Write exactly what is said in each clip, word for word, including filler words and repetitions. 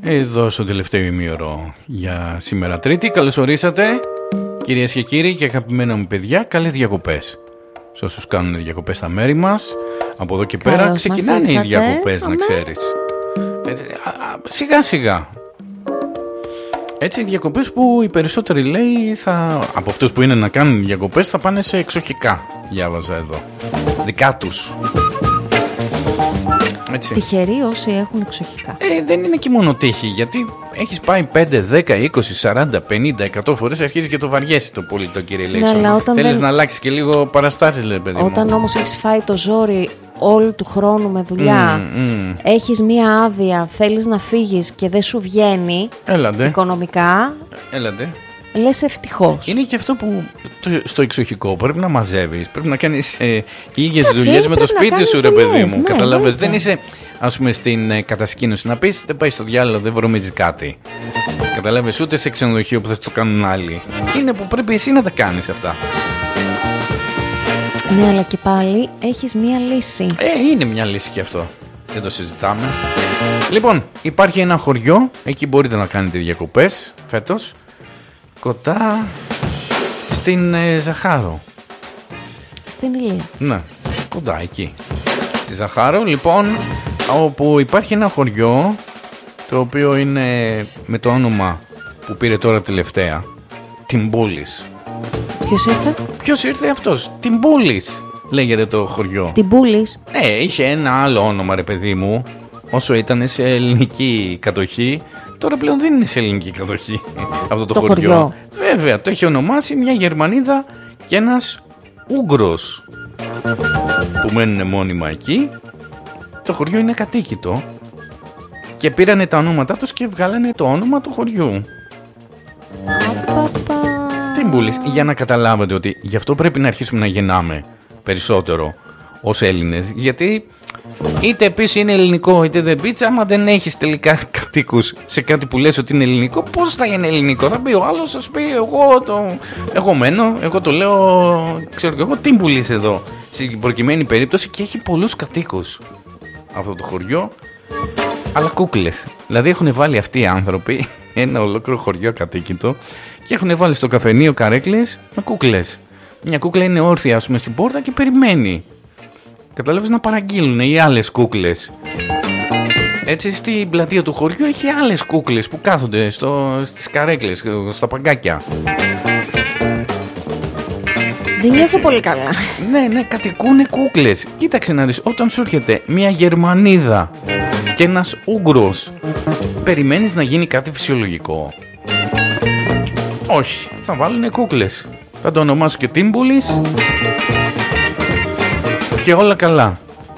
Εδώ στο τελευταίο ημίωρο για σήμερα Τρίτη. Καλώς ορίσατε κυρίες και κύριοι και αγαπημένα μου παιδιά. Καλές διακοπές σε όσους κάνουν διακοπές στα μέρη μας. Από εδώ και πέρα Καλώς ξεκινάνε οι διακοπές, να ξέρεις. Έτσι, α, α, σιγά σιγά. Έτσι, οι διακοπές που οι περισσότεροι λέει θα, από αυτούς που είναι να κάνουν διακοπές θα πάνε σε εξοχικά. Διάβαζα εδώ. Δικά τους. Έτσι. Τυχεροί όσοι έχουν εξοχικά. Ε, δεν είναι και μόνο τύχη, γιατί έχεις πάει πέντε, δέκα, είκοσι, σαράντα, πενήντα, εκατό φορές, αρχίζει και το βαριέσαι το πολύ το κύριε Λέξο. Ναι, θέλεις δεν... να αλλάξεις και λίγο παραστάσεις, λέει παιδί μου. Όταν όμως έχεις φάει το ζόρι όλου του χρόνου με δουλειά, mm, mm. έχεις μία άδεια, θέλεις να φύγεις και δεν σου βγαίνει Έλατε. οικονομικά. Έλατε. Λες ευτυχώς. Είναι και αυτό που στο εξοχικό πρέπει να μαζεύεις, πρέπει να κάνεις ε, ίδιες δουλειές με το σπίτι σου, ρε παιδί μου. Ναι, καταλάβες, ναι, δεν είσαι, ας πούμε, στην ε, κατασκήνωση να πεις δεν πάει στο διάλογο, δεν βρωμίζεις κάτι. Καταλάβες, ούτε σε ξενοδοχείο που θα το κάνουν άλλοι. Είναι που πρέπει εσύ να τα κάνεις αυτά. Ναι, αλλά και πάλι έχεις μία λύση. Ε, είναι μια λύση και αυτό. Δεν το συζητάμε. Λοιπόν, υπάρχει ένα χωριό, εκεί μπορείτε να κάνετε διακοπές φέτος. Κοντά στην ε, Ζαχάρο. Στην Ηλία. Ναι, κοντά εκεί. Στη Ζαχάρο, λοιπόν, όπου υπάρχει ένα χωριό, το οποίο είναι με το όνομα που πήρε τώρα τελευταία, Τιμπούλης. Ποιος ήρθε? Ποιος ήρθε αυτός? Τιμπούλης λέγεται το χωριό. Τιμπούλης. Ναι, είχε ένα άλλο όνομα, ρε παιδί μου, όσο ήταν σε ελληνική κατοχή. Τώρα πλέον δεν είναι σε ελληνική κατοχή αυτό το, το χωριό. χωριό. Βέβαια, το έχει ονομάσει μια Γερμανίδα και ένας Ούγγρος που μένουν μόνιμα εκεί. Το χωριό είναι κατοίκητο και πήρανε τα ονόματά τους και βγάλανε το όνομα του χωριού. Τιμπούλης, για να καταλάβετε ότι γι' αυτό πρέπει να αρχίσουμε να γεννάμε περισσότερο ως Έλληνες, γιατί είτε επίσης είναι ελληνικό είτε δεν πεις, άμα δεν έχεις τελικά κατοίκους σε κάτι που λες ότι είναι ελληνικό, πώς θα είναι ελληνικό? Θα πει ο άλλος, θα σου πει εγώ το εγώ μένω, εγώ το λέω, ξέρω και εγώ Τιμπούλης εδώ στην προκειμένη περίπτωση, και έχει πολλούς κατοίκους αυτό το χωριό, αλλά κούκλες. Δηλαδή έχουν βάλει αυτοί οι άνθρωποι ένα ολόκληρο χωριό κατοίκητο και έχουν βάλει στο καφενείο καρέκλες με κούκλες. Μια κούκλα είναι όρθια, ας πούμε, στην πόρτα και περιμένει. Καταλάβεις, να παραγγείλουν οι άλλες κούκλες. Έτσι, στην πλατεία του χωριού έχει άλλες κούκλες που κάθονται στο, στις καρέκλες, στα παγκάκια. Δεν νιώθω πολύ καλά. Ναι, ναι, κατοικούνε κούκλες. Κοίταξε να δεις, όταν σου έρχεται μια Γερμανίδα και ένας Ούγγρος, περιμένεις να γίνει κάτι φυσιολογικό? Όχι, θα βάλουνε κούκλες. Θα το ονομάσω και Τιμπούλης και όλα καλά.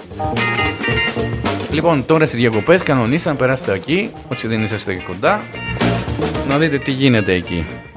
Λοιπόν, τώρα στις διακοπές κανονίστε να περάσετε εκεί, όσοι δεν είσαστε κοντά, να δείτε τι γίνεται εκεί.